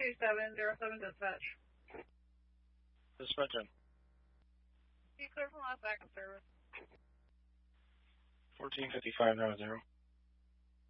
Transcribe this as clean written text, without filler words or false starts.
2707 dispatch. Dispatch in. You clear from last active service. 1455 now 0.